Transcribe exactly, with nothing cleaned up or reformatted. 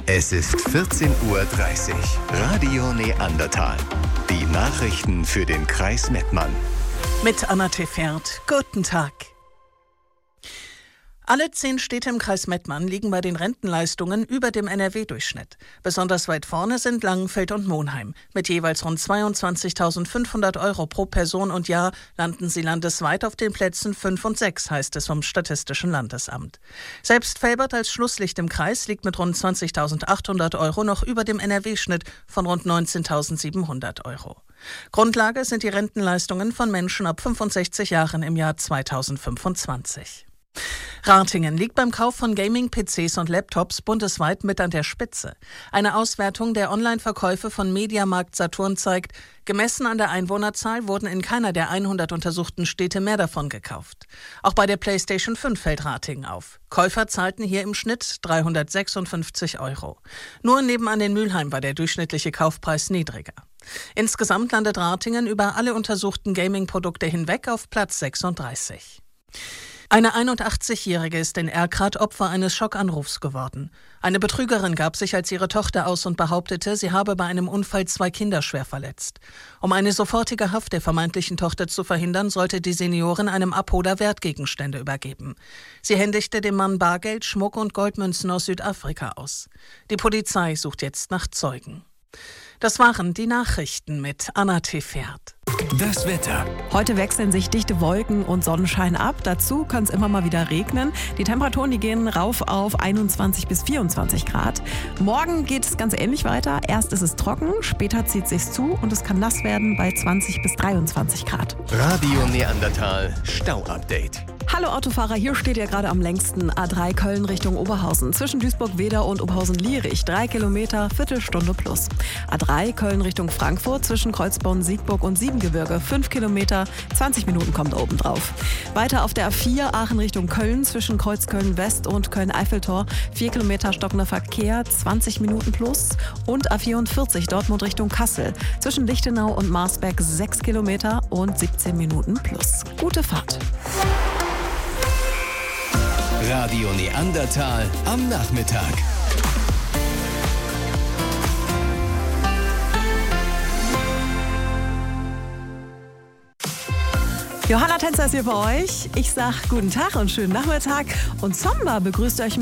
Es ist vierzehn Uhr dreißig. Radio Neandertal. Die Nachrichten für den Kreis Mettmann. Mit Anna Tefert. Guten Tag. Alle zehn Städte im Kreis Mettmann liegen bei den Rentenleistungen über dem N R W-Durchschnitt. Besonders weit vorne sind Langenfeld und Monheim. Mit jeweils rund zweiundzwanzigtausendfünfhundert Euro pro Person und Jahr landen sie landesweit auf den Plätzen fünf und sechs, heißt es vom Statistischen Landesamt. Selbst Velbert als Schlusslicht im Kreis liegt mit rund zwanzigtausendachthundert Euro noch über dem N R W-Schnitt von rund neunzehntausendsiebenhundert Euro. Grundlage sind die Rentenleistungen von Menschen ab fünfundsechzig Jahren im Jahr zweitausendfünfundzwanzig. Ratingen liegt beim Kauf von Gaming-P Cs und Laptops bundesweit mit an der Spitze. Eine Auswertung der Online-Verkäufe von Mediamarkt Saturn zeigt, gemessen an der Einwohnerzahl wurden in keiner der hundert untersuchten Städte mehr davon gekauft. Auch bei der PlayStation fünf fällt Ratingen auf. Käufer zahlten hier im Schnitt dreihundertsechsundfünfzig Euro. Nur nebenan in Mülheim war der durchschnittliche Kaufpreis niedriger. Insgesamt landet Ratingen über alle untersuchten Gaming-Produkte hinweg auf Platz sechsunddreißig. Eine einundachtzigjährige ist in Erkrath Opfer eines Schockanrufs geworden. Eine Betrügerin gab sich als ihre Tochter aus und behauptete, sie habe bei einem Unfall zwei Kinder schwer verletzt. Um eine sofortige Haft der vermeintlichen Tochter zu verhindern, sollte die Seniorin einem Abholer Wertgegenstände übergeben. Sie händigte dem Mann Bargeld, Schmuck und Goldmünzen aus Südafrika aus. Die Polizei sucht jetzt nach Zeugen. Das waren die Nachrichten mit Anna Tefert. Das Wetter. Heute wechseln sich dichte Wolken und Sonnenschein ab. Dazu kann es immer mal wieder regnen. Die Temperaturen, die gehen rauf auf einundzwanzig bis vierundzwanzig Grad. Morgen geht es ganz ähnlich weiter. Erst ist es trocken, später zieht es sich zu und es kann nass werden bei zwanzig bis dreiundzwanzig Grad. Radio Neandertal Stau-Update. Hallo Autofahrer, hier steht ihr gerade am längsten A drei Köln Richtung Oberhausen. Zwischen Duisburg-Wedau und Oberhausen-Lierich. Drei Kilometer, Viertelstunde plus. A drei Köln Richtung Frankfurt zwischen Kreuzborn, Siegburg und Siebengebirge. Fünf Kilometer, zwanzig Minuten kommt oben drauf. Weiter auf der A vier Aachen Richtung Köln zwischen Kreuzköln West und Köln-Eiffeltor. Vier Kilometer stockender Verkehr, zwanzig Minuten plus. Und A vierundvierzig Dortmund Richtung Kassel. Zwischen Lichtenau und Marsberg sechs Kilometer und siebzehn Minuten plus. Gute Fahrt. Radio Neandertal am Nachmittag. Johanna Tänzer ist hier für euch. Ich sag guten Tag und schönen Nachmittag. Und Zomba begrüßt euch